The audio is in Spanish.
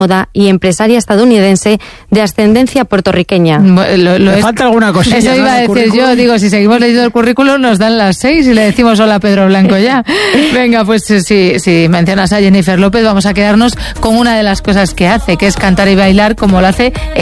y empresaria estadounidense de ascendencia puertorriqueña. ¿Le falta alguna cosilla? Eso iba a decir yo, digo, si seguimos leyendo el currículum nos dan las 6 y le decimos hola Pedro Blanco ya. Venga, pues si mencionas a Jennifer López, vamos a quedarnos con una de las cosas que hace, que es cantar y bailar como lo hace en